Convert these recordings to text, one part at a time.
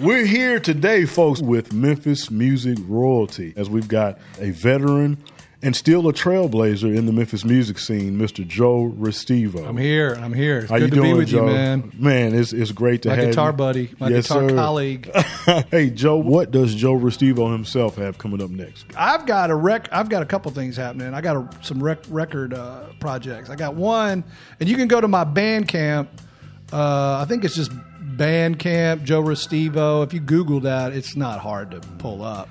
We're here today, folks, with Memphis Music Royalty, as we've got a veteran and still a trailblazer in the Memphis music scene, Mr. Joe Restivo. I'm here. It's How good you to doing, be with Joe? you, man. Man, it's great to My have guitar you. buddy, my Yes, guitar sir. colleague. Hey, Joe, what does Joe Restivo himself have coming up next? I've got a couple things happening. I got some record projects. I got one, and you can go to my Bandcamp. I think it's just Bandcamp, Joe Restivo. If you Google that, it's not hard to pull up.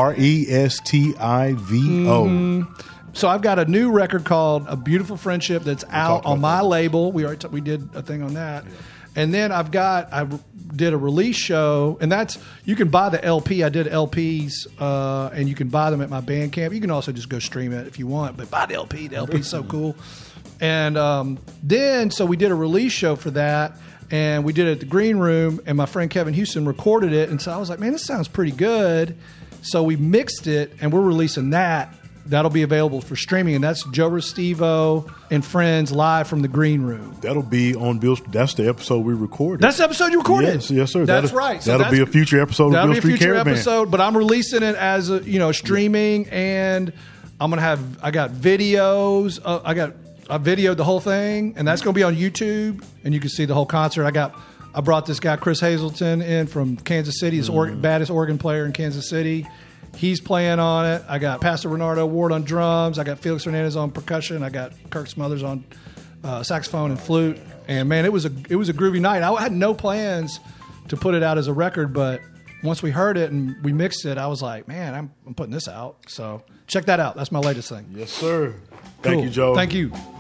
Restivo. So I've got a new record called A Beautiful Friendship that's out on my label. We did a thing on that. Yeah. And then I did a release show, and you can buy the LP. I did LPs, and you can buy them at my Bandcamp. You can also just go stream it if you want, but buy the LP. The LP is so cool. And so we did a release show for that, and we did it at the Green Room, and my friend Kevin Houston recorded it, and so I was like, man, this sounds pretty good. So we mixed it, and we're releasing that. That'll be available for streaming, and that's Joe Restivo and Friends live from the Green Room. That'll be on Bill. That's the episode we recorded. That's the episode you recorded. Yes, sir. That's right. So that'll be a future episode of Bill Street Caravan. That'll be a future episode, but I'm releasing it as streaming, and I got videos. I videoed the whole thing, and that's going to be on YouTube, and you can see the whole concert. I brought this guy Chris Hazelton in from Kansas City, his baddest organ player in Kansas City. He's playing on it. I got Pastor Renardo Ward on drums. I got Felix Hernandez on percussion. I got Kirk Smothers on saxophone and flute. And man, it was a groovy night. I had no plans to put it out as a record, but once we heard it and we mixed it, I was like, man, I'm putting this out. So check that out. That's my latest thing. Yes, sir. Cool. Thank you, Joe. Thank you.